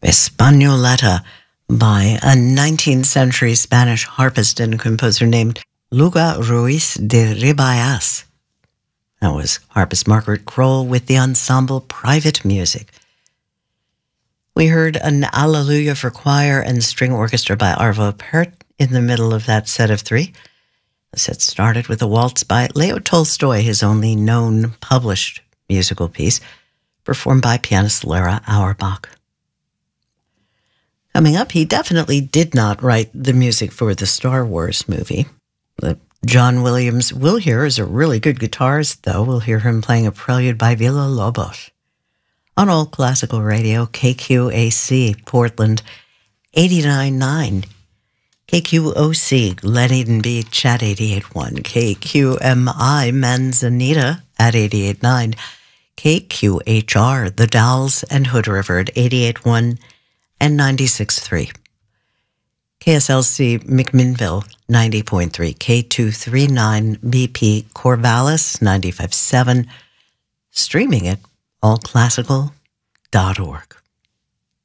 Españoleta by a 19th century Spanish harpist and composer named Luga Ruiz de Ribayas. That was harpist Margaret Kroll with the ensemble Private Music. We heard an Alleluia for choir and string orchestra by Arvo Pärt in the middle of that set of three. The set started with a waltz by Leo Tolstoy, his only known published musical piece, performed by pianist Lara Auerbach. Coming up, he definitely did not write the music for the Star Wars movie. John Williams will hear is a really good guitarist, though. We'll hear him playing a prelude by Villa-Lobos. On Old Classical Radio, KQAC, Portland, 89.9. KQOC, Dunedin Beach at 88.1. KQMI, Manzanita at 88.9. KQHR, The Dalles and Hood River at 88.1 and 96.3. KSLC, McMinnville, 90.3. K239, BP Corvallis, 95.7. Streaming at allclassical.org.